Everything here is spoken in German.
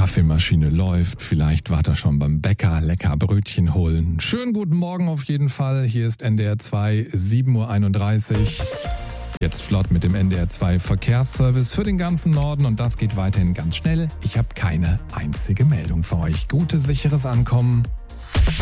Kaffeemaschine läuft, vielleicht wart ihr schon beim Bäcker, lecker Brötchen holen. Schönen guten Morgen auf jeden Fall. Hier ist NDR 2, 7.31 Uhr. Jetzt flott mit dem NDR 2 Verkehrsservice für den ganzen Norden und das geht weiterhin ganz schnell. Ich habe keine einzige Meldung für euch. Gutes, sicheres Ankommen.